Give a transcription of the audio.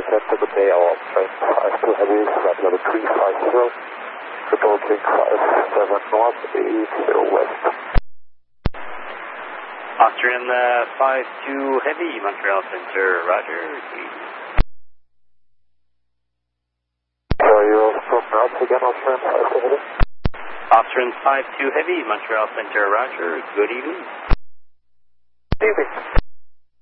Center, good day, our train 52 heavy, flight level 350, approaching 57 north, 80 west. Austrian 52 heavy, Montreal Center, roger. So you're from north again, Austrian 52 heavy? Austrian 52 heavy, Montreal Center, roger. Good evening. Good evening.